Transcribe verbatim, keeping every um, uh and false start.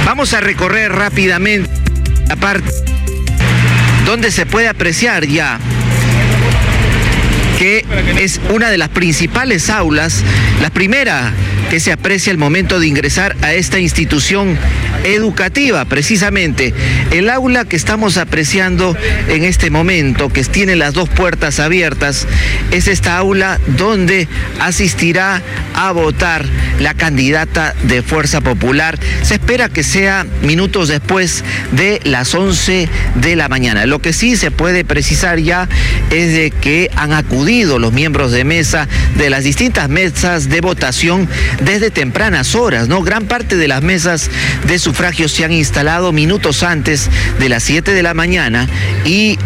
Vamos a recorrer rápidamente la parte donde se puede apreciar ya que es una de las principales aulas, la primera que se aprecia al momento de ingresar a esta institución educativa, precisamente el aula que estamos apreciando en este momento, que tiene las dos puertas abiertas, es esta aula donde asistirá a votar la candidata de Fuerza Popular. Se espera que sea minutos después de las once de la mañana. Lo que sí se puede precisar ya es de que han acudido los miembros de mesa de las distintas mesas de votación desde tempranas horas, ¿no? Gran parte de las mesas de sufragio se han instalado minutos antes de las siete de la mañana y